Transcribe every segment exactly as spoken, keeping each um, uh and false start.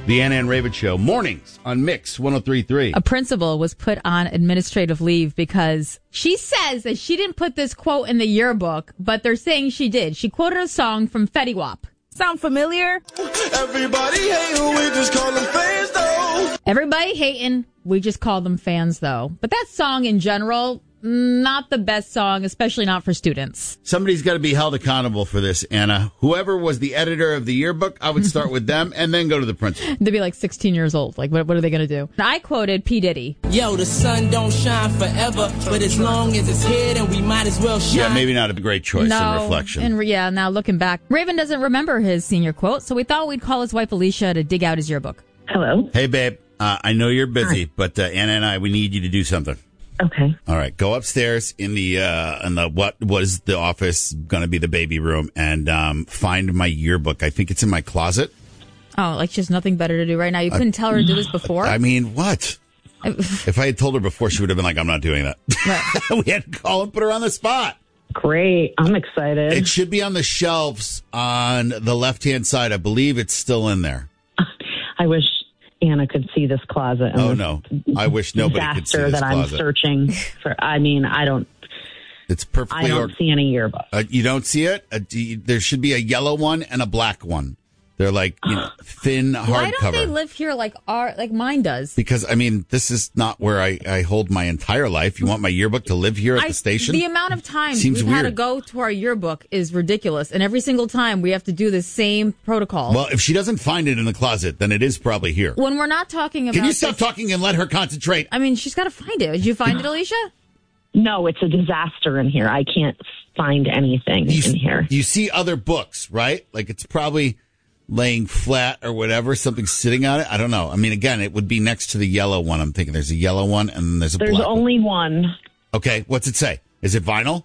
The Anna and Raven Show, mornings on Mix one oh three point three. A principal was put on administrative leave because she says that she didn't put this quote in the yearbook, but they're saying she did. She quoted a song from Fetty Wap. Sound familiar? Everybody hating, we just call them fans, though. Everybody hating, we just call them fans, though. But that song in general, not the best song, especially not for students. Somebody's got to be held accountable for this, Anna. Whoever was the editor of the yearbook, I would start with them and then go to the principal. They'd be like sixteen years old. Like, what, what are they going to do? I quoted P. Diddy. Yo, the sun don't shine forever, but as long as it's here, then we might as well shine. Yeah, maybe not a great choice no, in reflection. And yeah, now looking back, Raven doesn't remember his senior quote, so we thought we'd call his wife Alicia to dig out his yearbook. Hello. Hey, babe. Uh, I know you're busy, Hi. but uh, Anna and I, we need you to do something. Okay. All right, go upstairs in the uh, in the what was the office going to be the baby room and um, find my yearbook. I think it's in my closet. Oh, like she has nothing better to do right now. You couldn't tell her to do this before? I mean, what? If I had told her before, she would have been like, "I'm not doing that." Right. We had to call and put her on the spot. Great. I'm excited. It should be on the shelves on the left hand side. I believe it's still in there. I wish Anna could see this closet. And Oh this no! I wish nobody could see disaster this that closet. I'm searching for. I mean, I don't. It's perfectly. I don't or- see any yearbook. Uh, you don't see it? Uh, do you- there should be a yellow one and a black one. They're like, you know, thin hardcover. Why don't they live here like our like mine does? Because, I mean, this is not where I, I hold my entire life. You want my yearbook to live here at I, the station? The amount of times Seems we've had to weird. go to our yearbook is ridiculous. And every single time we have to do the same protocol. Well, if she doesn't find it in the closet, then it is probably here. When we're not talking about... Can you stop this- talking and let her concentrate? I mean, she's got to find it. Did you find it, Alicia? No, it's a disaster in here. I can't find anything You, in here. you see other books, right? Like it's probably laying flat or whatever, something sitting on it. I don't know. I mean, again, it would be next to the yellow one. I'm thinking there's a yellow one and then there's a There's black only one. one. Okay, what's it say? Is it vinyl?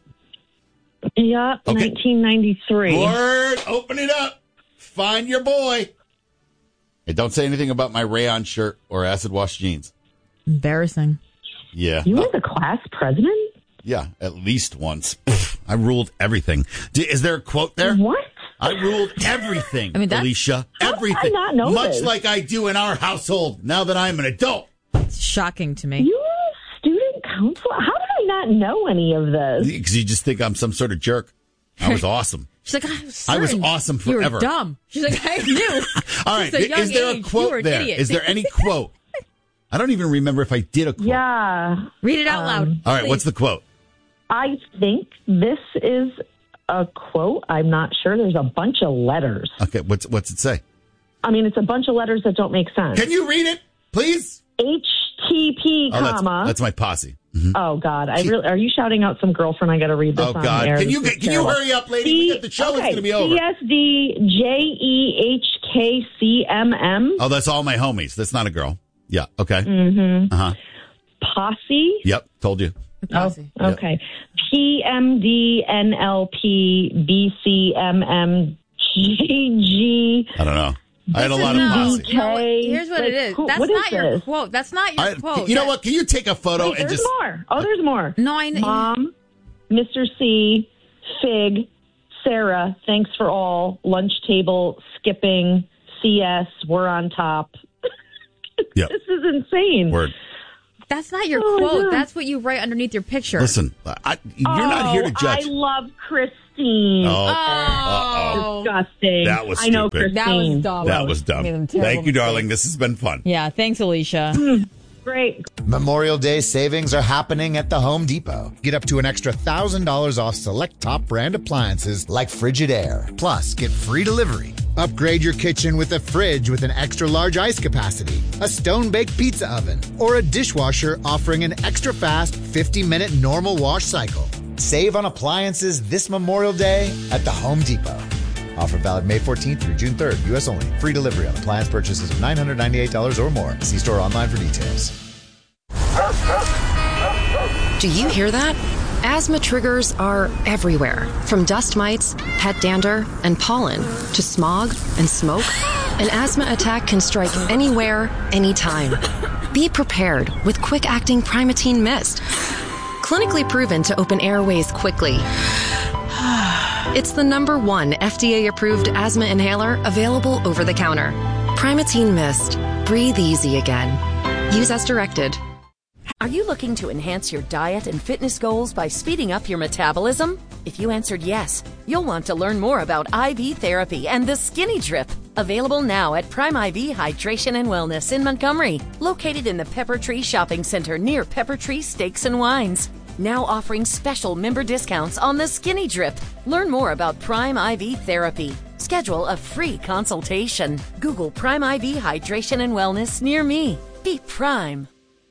Yeah, Okay. nineteen ninety-three. Word, open it up. Find your boy. Hey, don't say anything about my rayon shirt or acid wash jeans. Embarrassing. Yeah. You were the class president? Yeah, at least once. Pfft, I ruled everything. D- Is there a quote there? What? I ruled everything, I mean, that's- Alicia. How did I Everything. not know Much this? like I do in our household now that I'm an adult. It's shocking to me. You were a student council? How did I not know any of this? Because you just think I'm some sort of jerk. I was awesome. She's like, I was, I was certain awesome You forever. were dumb. She's like, I knew. All right. Since a young Is there age, a you quote were an there? idiot. Is there any quote? I don't even remember if I did a quote. Yeah. Read it out loud. All right. please. What's the quote? I think this is a quote. I'm not sure. There's a bunch of letters. Okay. What's what's it say? I mean, it's a bunch of letters that don't make sense. Can you read it, please? H T P, Oh, that's, comma. that's my posse. Mhm. Oh, God. I really, are you shouting out some girlfriend? I got to read this Oh, on God. air. Can you This get, is can you terrible. hurry up, lady? C- We got the show is okay, going to be over. C S D J E H K C M M. Oh, that's all my homies. That's not a girl. Yeah. Okay. Mm-hmm. Uh huh. Posse. Yep. Told you. Oh, okay. P M D N L P B C M M G G. I don't know. I had a This lot is of not- posse. No, wait, here's what Like, it is. who- That's what is not your this? quote. That's not your I, quote. you know That- what? Can you take a photo Wait, and there's just? more. Oh, there's more. No, I know. Mom, Mister C, Fig, Sarah, thanks for all, lunch table, skipping, C S, we're on top. Yep. This is insane. Word. That's not your Oh, my quote. God. That's what you write underneath your picture. Listen, I, you're not here to Oh, judge. I love Christine. Oh, Oh. uh-oh. Disgusting. That was I know stupid. Christine. That was dumb. That was dumb. Made them terrible Thank you, darling. mistakes. This has been fun. Yeah, thanks, Alicia. Great. Memorial Day savings are happening at the Home Depot. Get up to an extra one thousand dollars off select top brand appliances like Frigidaire. Plus, get free delivery. Upgrade your kitchen with a fridge with an extra large ice capacity, a stone-baked pizza oven, or a dishwasher offering an extra fast fifty minute normal wash cycle. Save on appliances this Memorial Day at the Home Depot. Offer valid May fourteenth through June third. U S only. Free delivery on appliance purchases of nine hundred ninety-eight dollars or more. See store online for details. Do you hear that? Asthma triggers are everywhere, from dust mites, pet dander, and pollen, to smog and smoke. An asthma attack can strike anywhere, anytime. Be prepared with quick-acting Primatene Mist. Clinically proven to open airways quickly. It's the number one F D A-approved asthma inhaler available over the counter. Primatene Mist. Breathe easy again. Use as directed. Are you looking to enhance your diet and fitness goals by speeding up your metabolism? If you answered yes, you'll want to learn more about I V therapy and the Skinny Drip. Available now at Prime I V Hydration and Wellness in Montgomery, located in the Pepper Tree Shopping Center near Pepper Tree Steaks and Wines. Now offering special member discounts on the Skinny Drip. Learn more about Prime I V therapy. Schedule a free consultation. Google Prime I V Hydration and Wellness near me. Be Prime.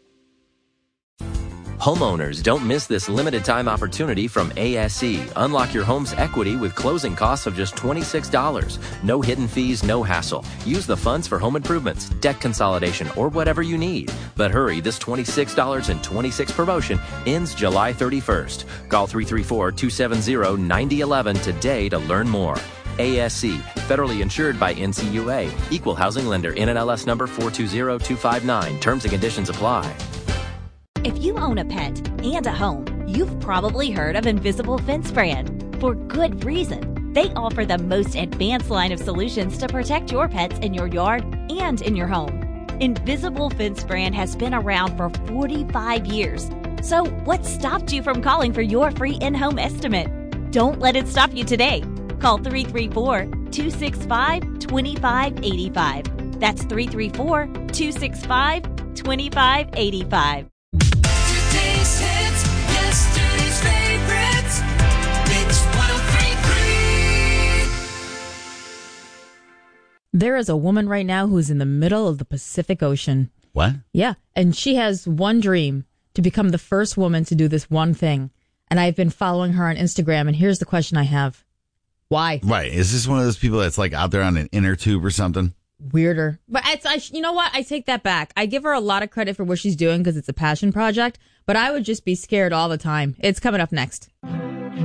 Homeowners, don't miss this limited time opportunity from A S E. Unlock your home's equity with closing costs of just twenty-six dollars. No hidden fees, no hassle. Use the funds for home improvements, debt consolidation, or whatever you need. But hurry, this twenty-six dollars and twenty-six cents promotion ends July thirty-first. Call three three four, two seven zero, nine zero one one today to learn more. A S E, federally insured by N C U A. Equal housing lender, N M L S number four two zero two five nine. Terms and conditions apply. If you own a pet and a home, you've probably heard of Invisible Fence Brand. For good reason. They offer the most advanced line of solutions to protect your pets in your yard and in your home. Invisible Fence Brand has been around for forty-five years. So what stopped you from calling for your free in-home estimate? Don't let it stop you today. Call three three four, two six five, two five eight five. That's three three four, two six five, two five eight five. Today's hits, yesterday's favorites. Mix one oh three point three. There is a woman right now who's in the middle of the Pacific Ocean. What? Yeah, and she has one dream, to become the first woman to do this one thing. And I've been following her on Instagram, and here's the question I have. Why? Right. Is this one of those people that's like out there on an inner tube or something? Weirder. But it's, I, you know what? I take that back. I give her a lot of credit for what she's doing because it's a passion project, but I would just be scared all the time. It's coming up next.